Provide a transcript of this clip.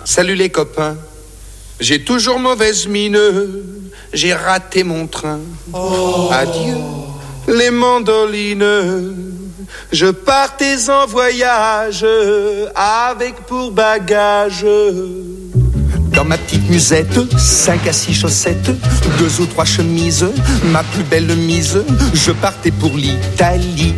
Salut les copains, j'ai toujours mauvaise mine, j'ai raté mon train. Adieu les mandolines, je partais en voyage avec pour bagage. Dans ma petite musette, 5 à 6 chaussettes, 2 ou 3 chemises, ma plus belle mise, je partais pour l'Italie.